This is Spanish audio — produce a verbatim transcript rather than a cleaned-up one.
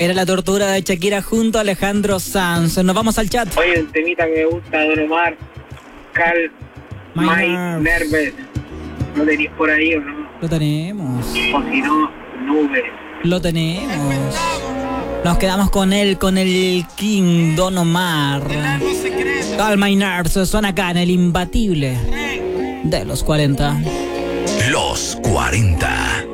Era la tortura de Shakira junto a Alejandro Sanz. Nos vamos al chat. Oye, un temita que me gusta, Don Omar. Cal, My My Nerves. Nerves. ¿Lo tenéis por ahí o no? Lo tenemos. O si no, Nubes. Lo tenemos. Nos quedamos con él, con el King Don Omar. All My Nerves suena acá en el imbatible de los cuarenta. Los cuarenta.